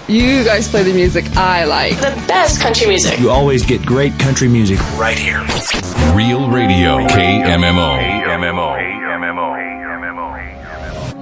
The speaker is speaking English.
You guys play the music I like. The best country music. You always get great country music right here. Real Radio, KMMO.